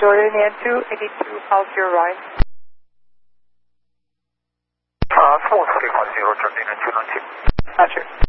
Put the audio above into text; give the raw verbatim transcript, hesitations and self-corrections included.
Jordan and two eighty-two, how's your ride? Uh, small scale one zero, Jordan and two ninety. Roger.